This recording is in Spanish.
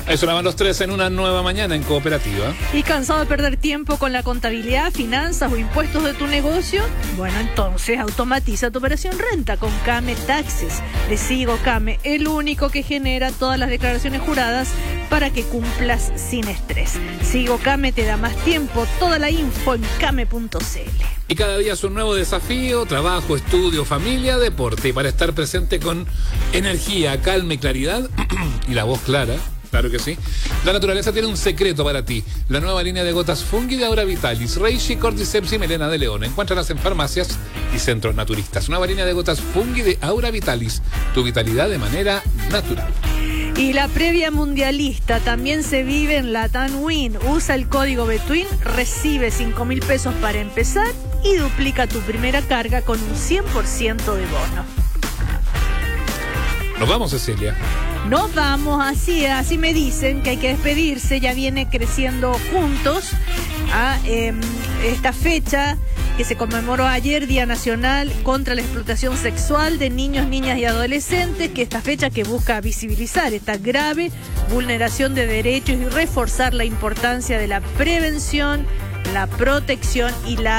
Ahí sonaban los tres en una nueva mañana en Cooperativa. ¿Y cansado de perder tiempo con la contabilidad, finanzas o impuestos de tu negocio? Bueno, entonces automatiza tu operación renta con Came Taxes de Sigo Came, el único que genera todas las declaraciones juradas para que cumplas sin estrés. Sigo Came te da más tiempo, toda la info en came.cl. Y cada día es un nuevo desafío, trabajo, estudio, familia, deporte. Y para estar presente con energía, calma y claridad, y la voz clara, claro que sí, la naturaleza tiene un secreto para ti. La nueva línea de gotas Fungi de Aura Vitalis, Reishi, Cordyceps y Melena de León. Encuéntralas en farmacias y centros naturistas. Nueva línea de gotas Fungi de Aura Vitalis, tu vitalidad de manera natural. Y la previa mundialista también se vive en Latam Win. Usa el código Betwin, recibe 5.000 pesos para empezar y duplica tu primera carga con un 100% de bono. Nos vamos, Cecilia. Nos vamos, así me dicen que hay que despedirse, ya viene creciendo juntos a esta fecha que se conmemoró ayer, Día Nacional contra la Explotación Sexual de Niños, Niñas y Adolescentes, que esta fecha que busca visibilizar esta grave vulneración de derechos y reforzar la importancia de la prevención, la protección y la